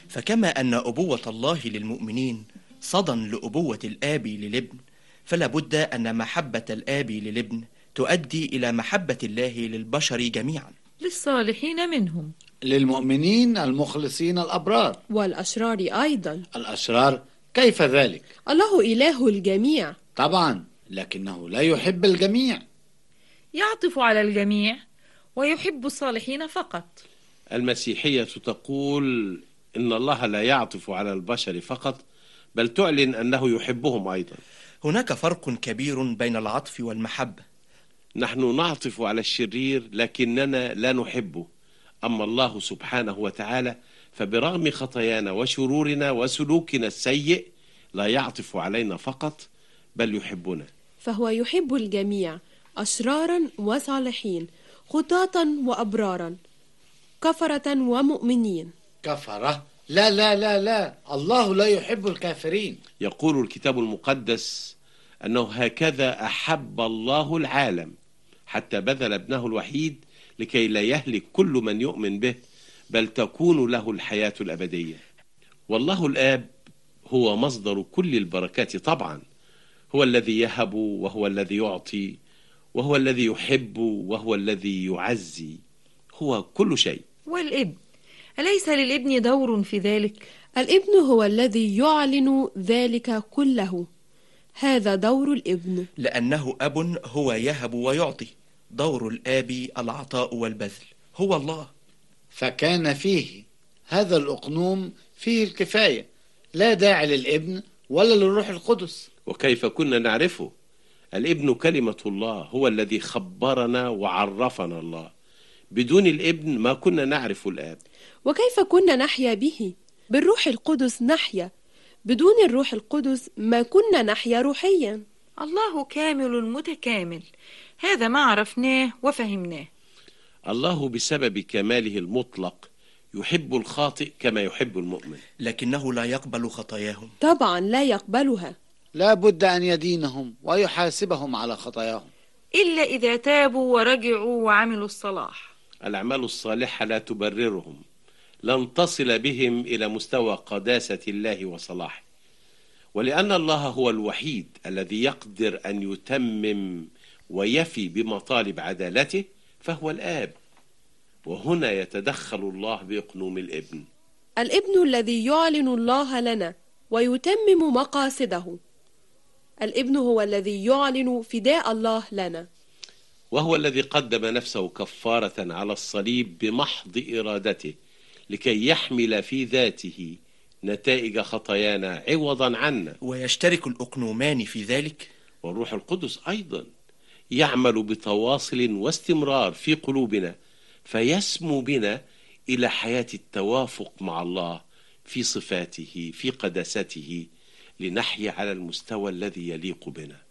فكما أن أبوة الله للمؤمنين صدى لأبوة الآب للابن، فلا بد أن محبة الآب للابن تؤدي إلى محبة الله للبشر جميعا، للصالحين منهم، للمؤمنين المخلصين الأبرار، والأشرار أيضا. الأشرار كيف ذلك؟ الله إله الجميع طبعا، لكنه لا يحب الجميع. يعطف على الجميع ويحب الصالحين فقط. المسيحية تقول إن الله لا يعطف على البشر فقط، بل تعلن أنه يحبهم أيضا. هناك فرق كبير بين العطف والمحبة. نحن نعطف على الشرير لكننا لا نحبه، أما الله سبحانه وتعالى فبرغم خطايانا وشرورنا وسلوكنا السيء لا يعطف علينا فقط بل يحبنا. فهو يحب الجميع، أشرارا وصالحين، خطاة وأبرارا، كفرة ومؤمنين. كفرة؟ لا لا لا لا، الله لا يحب الكافرين. يقول الكتاب المقدس أنه هكذا أحب الله العالم حتى بذل ابنه الوحيد لكي لا يهلك كل من يؤمن به بل تكون له الحياة الأبدية. والله الآب هو مصدر كل البركات طبعا، هو الذي يهب وهو الذي يعطي وهو الذي يحب وهو الذي يعزي، هو كل شيء. والابن، أليس للابن دور في ذلك؟ الابن هو الذي يعلن ذلك كله، هذا دور الابن، لأنه أب هو يهب ويعطي. دور الآب العطاء والبذل، هو الله. فكان فيه هذا الأقنوم فيه الكفاية، لا داعي للابن ولا للروح القدس. وكيف كنا نعرفه؟ الابن كلمة الله، هو الذي خبرنا وعرفنا الله. بدون الابن ما كنا نعرف الآب. وكيف كنا نحيا به؟ بالروح القدس نحيا، بدون الروح القدس ما كنا نحيا روحيا. الله كامل متكامل، هذا ما عرفناه وفهمناه. الله بسبب كماله المطلق يحب الخاطئ كما يحب المؤمن، لكنه لا يقبل خطاياهم. طبعا لا يقبلها، لا بد أن يدينهم ويحاسبهم على خطاياهم، إلا إذا تابوا ورجعوا وعملوا الصلاح. الأعمال الصالحة لا تبررهم، لن تصل بهم إلى مستوى قداسة الله وصلاحه. ولأن الله هو الوحيد الذي يقدر أن يتمم ويفي بمطالب عدالته فهو الآب، وهنا يتدخل الله بإقنوم الابن. الابن الذي يعلن الله لنا ويتمم مقاصده. الابن هو الذي يعلن فداء الله لنا، وهو الذي قدم نفسه كفارة على الصليب بمحض إرادته لكي يحمل في ذاته نتائج خطايانا عوضا عنا. ويشترك الأقنومان في ذلك، والروح القدس أيضا يعمل بتواصل واستمرار في قلوبنا فيسمو بنا إلى حياة التوافق مع الله في صفاته في قداسته، لنحيا على المستوى الذي يليق بنا.